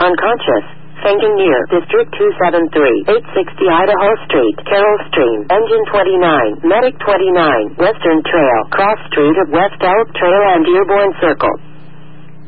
unconscious. Fainting near District 273, 860 Idaho Street, Carroll Stream, Engine 29, Medic 29, Western Trail, Cross Street of West Elk Trail and Dearborn Circle.